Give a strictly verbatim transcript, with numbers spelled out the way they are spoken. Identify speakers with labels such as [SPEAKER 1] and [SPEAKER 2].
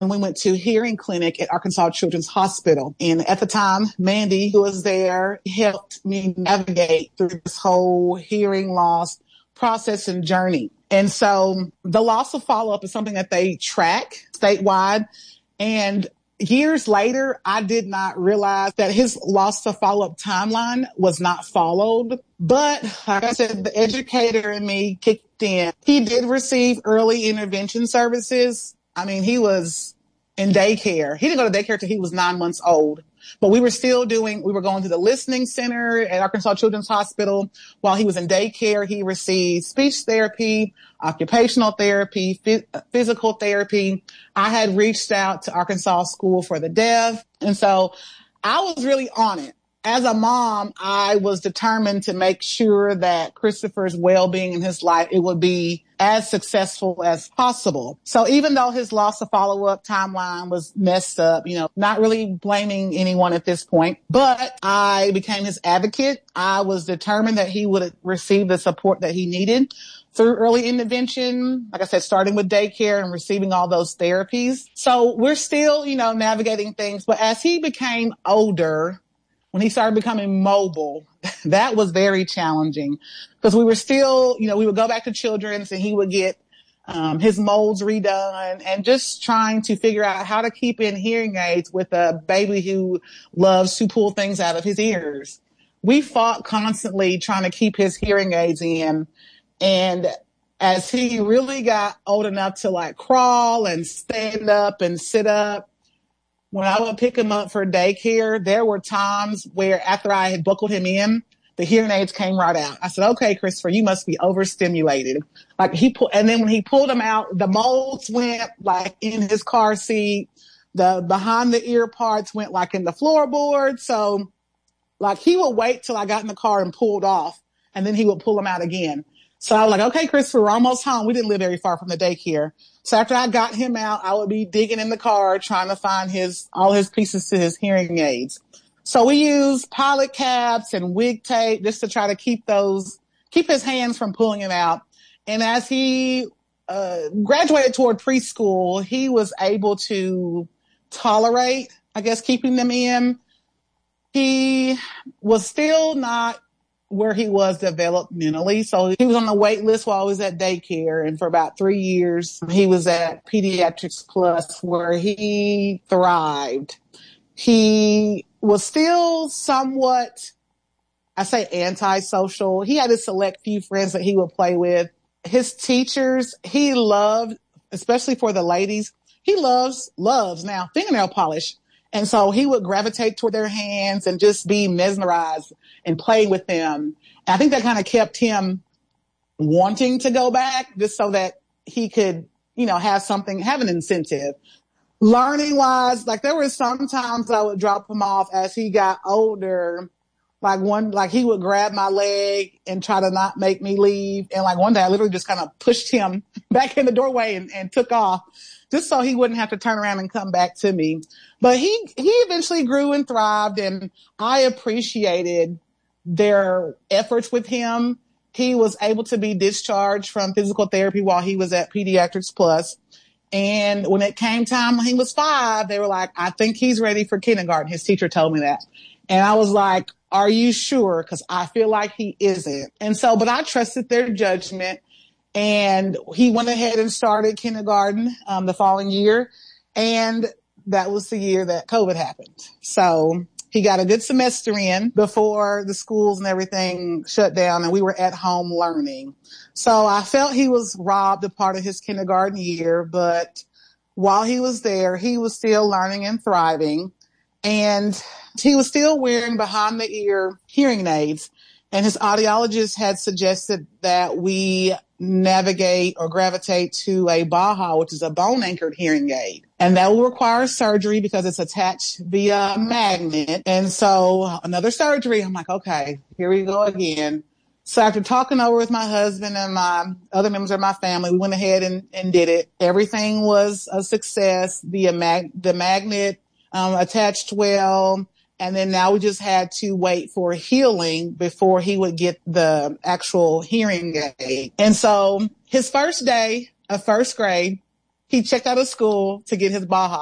[SPEAKER 1] we went to hearing clinic at Arkansas Children's Hospital. And at the time, Mandy, who was there, helped me navigate through this whole hearing loss process and journey. And so the loss of follow-up is something that they track statewide. And years later, I did not realize that his loss of follow-up timeline was not followed. But like I said, the educator in me kicked in. He did receive early intervention services. I mean, he was in daycare. He didn't go to daycare till he was nine months old. But we were still doing, we were going to the listening center at Arkansas Children's Hospital. While he was in daycare, he received speech therapy, occupational therapy, phys- physical therapy. I had reached out to Arkansas School for the Deaf. And so I was really on it. As a mom, I was determined to make sure that Christopher's well-being in his life, it would be as successful as possible. So even though his loss of follow-up timeline was messed up, you know, not really blaming anyone at this point, but I became his advocate. I was determined that he would receive the support that he needed through early intervention, like I said, starting with daycare and receiving all those therapies. So we're still, you know, navigating things. But as he became older, when he started becoming mobile, that was very challenging because we were still, you know, we would go back to Children's and he would get um, his molds redone and just trying to figure out how to keep in hearing aids with a baby who loves to pull things out of his ears. We fought constantly trying to keep his hearing aids in. And as he really got old enough to like crawl and stand up and sit up, when I would pick him up for daycare, there were times where after I had buckled him in, the hearing aids came right out. I said, okay, Christopher, you must be overstimulated. Like he pulled, and then when he pulled them out, the molds went like in his car seat. The behind the ear parts went like in the floorboard. So like he would wait till I got in the car and pulled off and then he would pull them out again. So I was like, okay, Christopher, we're almost home. We didn't live very far from the daycare. So after I got him out, I would be digging in the car, trying to find his, all his pieces to his hearing aids. So we used pilot caps and wig tape just to try to keep those, keep his hands from pulling it out. And as he uh, graduated toward preschool, he was able to tolerate, I guess, keeping them in. He was still not where he was developmentally. So he was on the wait list while I was at daycare. And for about three years, he was at Pediatrics Plus where he thrived. He was still somewhat, I say antisocial. He had a select few friends that he would play with. His teachers, he loved, especially for the ladies, he loves, loves now fingernail polish. And so he would gravitate toward their hands and just be mesmerized and play with them. And I think that kind of kept him wanting to go back just so that he could, you know, have something, have an incentive. Learning wise, like there were some times I would drop him off as he got older. Like one, like he would grab my leg and try to not make me leave. And like one day I literally just kind of pushed him back in the doorway and, and took off just so he wouldn't have to turn around and come back to me. But he, he eventually grew and thrived, and I appreciated their efforts with him. He was able to be discharged from physical therapy while he was at Pediatrics Plus. And when it came time when he was five, they were like, I think he's ready for kindergarten. His teacher told me that. And I was like, are you sure? Because I feel like he isn't. And so, but I trusted their judgment. And he went ahead and started kindergarten um, the following year. And that was the year that COVID happened. So he got a good semester in before the schools and everything shut down and we were at home learning. So I felt he was robbed of part of his kindergarten year, but while he was there, he was still learning and thriving. And he was still wearing behind the ear hearing aids. And his audiologist had suggested that we navigate or gravitate to a Baha, which is a bone anchored hearing aid. And that will require surgery because it's attached via magnet. And so another surgery, I'm like, okay, here we go again. So after talking over with my husband and my other members of my family, we went ahead and, and did it. Everything was a success. The, mag- the magnet um, attached well. And then now we just had to wait for healing before he would get the actual hearing aid. And so his first day of first grade, He checked out of school to get his Baja